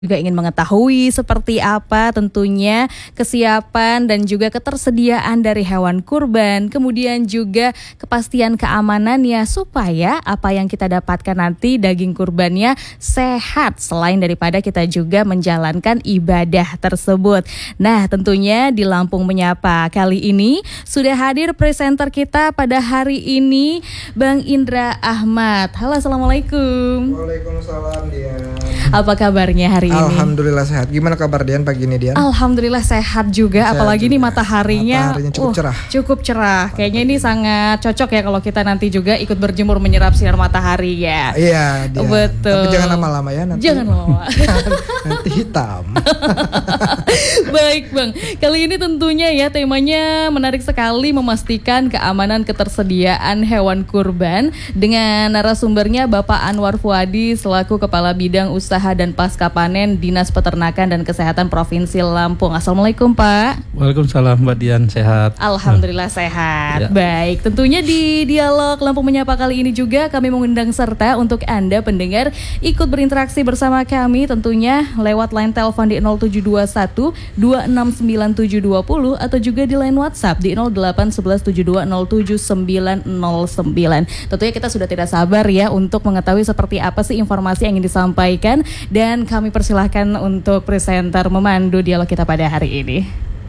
juga ingin mengetahui seperti apa tentunya kesiapan dan juga ketersediaan dari hewan kurban, kemudian juga kepastian keamanannya supaya apa yang kita dapatkan nanti daging kurbannya sehat selain daripada kita juga menjalankan ibadah tersebut. Nah, tentunya di Lampung Menyapa kali ini sudah hadir presenter kita pada hari ini, Bang Indra Ahmad. Halo, Assalamualaikum. Waalaikumsalam, Dian. Apa kabarnya hari ini? Alhamdulillah sehat. Gimana kabar Dian pagi ini, Dian? Alhamdulillah sehat juga, sehat apalagi juga. nih mataharinya cukup cerah. Cukup cerah. Kayaknya ini sangat cocok ya kalau kita nanti juga ikut berjemur menyerap sinar matahari ya. Iya, Dian. Betul. Tapi jangan lama-lama ya nanti. Jangan lama. Nanti hitam. Baik, Bang. Kali ini tentunya ya temanya menarik sekali, memastikan keamanan ketersediaan hewan kurban dengan narasumbernya Bapak Anwar Fuadi selaku Kepala Bidang Usaha dan Pasca Panen Dinas Peternakan dan Kesehatan Provinsi Lampung. Assalamualaikum, Pak. Waalaikumsalam, Mbak Dian, sehat. Alhamdulillah sehat. Ya. Baik, tentunya di Dialog Lampung Menyapa kali ini juga kami mengundang serta untuk Anda pendengar ikut berinteraksi bersama kami tentunya lewat line telepon di 0721 269720 atau juga di line WhatsApp di 081172070909. Tentunya kita sudah tidak sabar ya untuk mengetahui seperti apa sih informasi yang ingin disampaikan, dan kami persilahkan untuk presenter memandu dialog kita pada hari ini.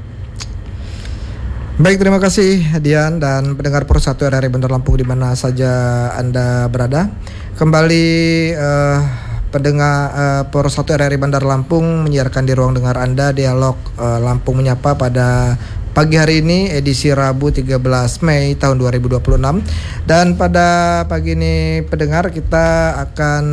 Baik, terima kasih Dian dan pendengar Pro 1 RRI Bandar Lampung di mana saja Anda berada. Kembali pendengar Pro 1 RRI Bandar Lampung menyiarkan di ruang dengar Anda dialog Lampung Menyapa pada pagi hari ini edisi Rabu 13 Mei tahun 2026. Dan pada pagi ini pendengar kita akan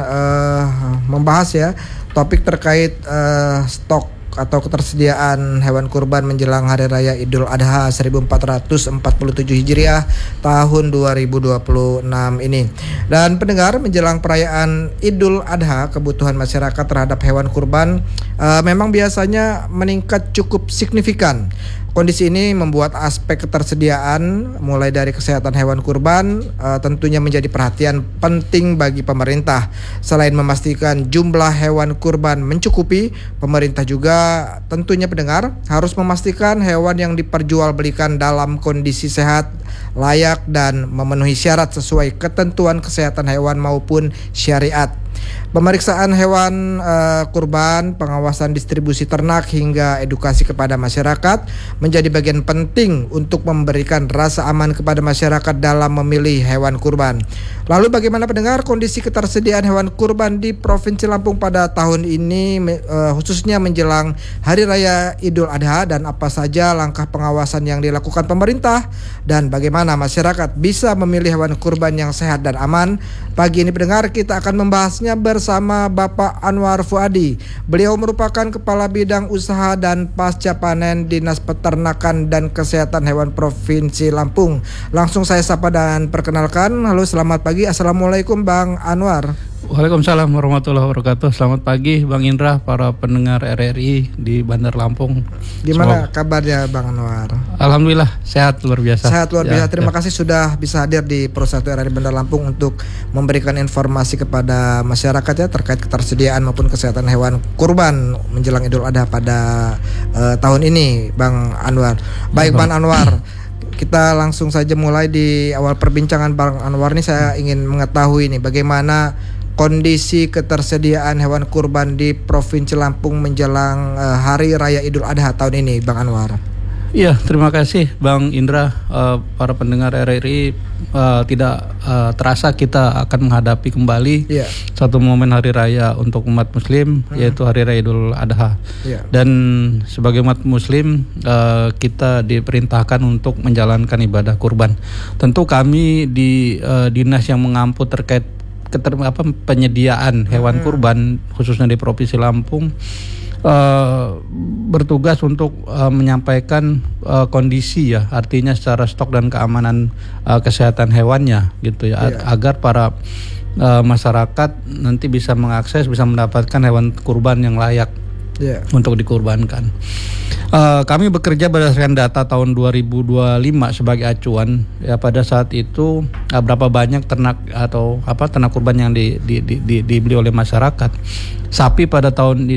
membahas ya topik terkait stok atau ketersediaan hewan kurban menjelang Hari Raya Idul Adha 1447 Hijriah tahun 2026 ini. Dan pendengar, menjelang perayaan Idul Adha, kebutuhan masyarakat terhadap hewan kurban memang biasanya meningkat cukup signifikan. Kondisi ini membuat aspek ketersediaan mulai dari kesehatan hewan kurban tentunya menjadi perhatian penting bagi pemerintah. Selain memastikan jumlah hewan kurban mencukupi, pemerintah juga tentunya pendengar harus memastikan hewan yang diperjualbelikan dalam kondisi sehat, layak dan memenuhi syarat sesuai ketentuan kesehatan hewan maupun syariat. Pemeriksaan hewan kurban, pengawasan distribusi ternak hingga edukasi kepada masyarakat menjadi bagian penting untuk memberikan rasa aman kepada masyarakat dalam memilih hewan kurban. Lalu bagaimana pendengar kondisi ketersediaan hewan kurban di Provinsi Lampung pada tahun ini khususnya menjelang Hari Raya Idul Adha, dan apa saja langkah pengawasan yang dilakukan pemerintah dan bagaimana masyarakat bisa memilih hewan kurban yang sehat dan aman. Pagi ini pendengar kita akan membahasnya bersama Bapak Anwar Fuadi. Beliau merupakan Kepala Bidang Usaha dan Pasca Panen Dinas Peternakan dan Kesehatan Hewan Provinsi Lampung. Langsung saya sapa dan perkenalkan. Halo, selamat pagi. Assalamualaikum Bang Anwar. Waalaikumsalam warahmatullahi wabarakatuh. Selamat pagi Bang Indra, para pendengar RRI di Bandar Lampung. Gimana kabarnya Bang Anwar? Alhamdulillah sehat luar biasa. Sehat luar biasa. Terima kasih sudah bisa hadir di Pro 1 RRI Bandar Lampung untuk memberikan informasi kepada masyarakat ya terkait ketersediaan maupun kesehatan hewan kurban menjelang Idul Adha pada tahun ini, Bang Anwar. Baik, Bang Anwar. Kita langsung saja mulai di awal perbincangan Bang Anwar ini. Saya ingin mengetahui nih bagaimana kondisi ketersediaan hewan kurban di Provinsi Lampung menjelang Hari Raya Idul Adha tahun ini, Bang Anwar. Iya, terima kasih Bang Indra. Para pendengar RRI, tidak terasa kita akan menghadapi kembali satu momen hari raya untuk umat muslim, yaitu Hari Raya Idul Adha. Dan sebagai umat muslim kita diperintahkan untuk menjalankan ibadah kurban. Tentu kami di dinas yang mengampu terkait penyediaan hewan kurban khususnya di Provinsi Lampung bertugas untuk menyampaikan kondisi ya, artinya secara stok dan keamanan kesehatan hewannya gitu ya, agar para masyarakat nanti bisa mengakses, bisa mendapatkan hewan kurban yang layak untuk dikurbankan. Kami bekerja berdasarkan data tahun 2025 sebagai acuan. Ya, pada saat itu berapa banyak ternak atau ternak kurban yang dibeli oleh masyarakat. Sapi pada tahun